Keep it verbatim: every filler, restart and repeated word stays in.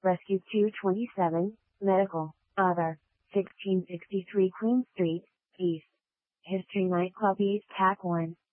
Rescue two twenty-seven, Medical, Other, sixteen sixty-three Queen Street, East. History Nightclub East Pack one.